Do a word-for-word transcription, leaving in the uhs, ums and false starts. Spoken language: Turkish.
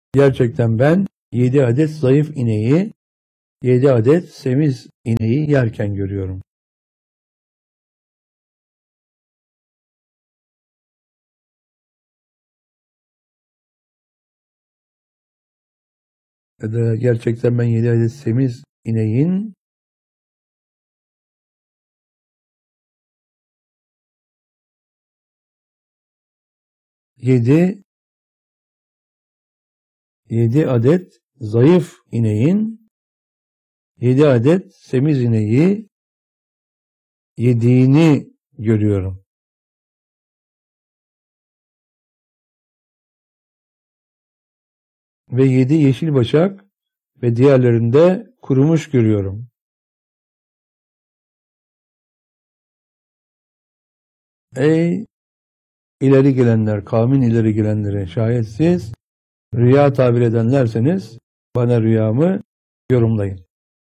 Gerçekten ben yedi adet zayıf ineği, yedi adet semiz ineği yerken görüyorum. Ya da gerçekten ben yedi adet semiz ineğin yedi yedi adet zayıf ineğin yedi adet semiz ineği yediğini görüyorum. Ve yedi yeşil başak ve diğerlerinde kurumuş görüyorum. Ey ileri gelenler, kavmin ileri gelenlere, şayet siz rüya tabir edenlerseniz bana rüyamı yorumlayın.